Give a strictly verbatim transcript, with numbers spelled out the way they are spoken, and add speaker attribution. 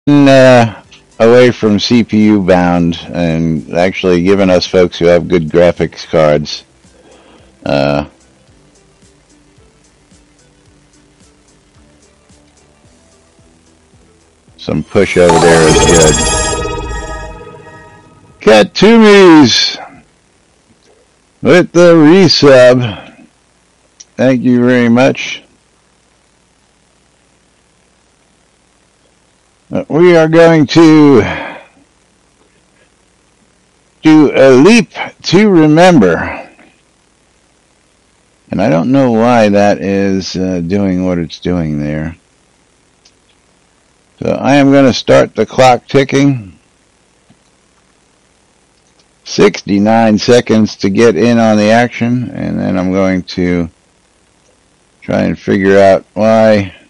Speaker 1: Uh, away from C P U bound and actually giving us folks who have good graphics cards uh, some push over there is good. Katumis with the resub. Thank you very much. We are going to do a leap to remember. And I don't know why that is uh, doing what it's doing there. So I am going to start the clock ticking. sixty-nine seconds to get in on the action, and then I'm going to try and figure out why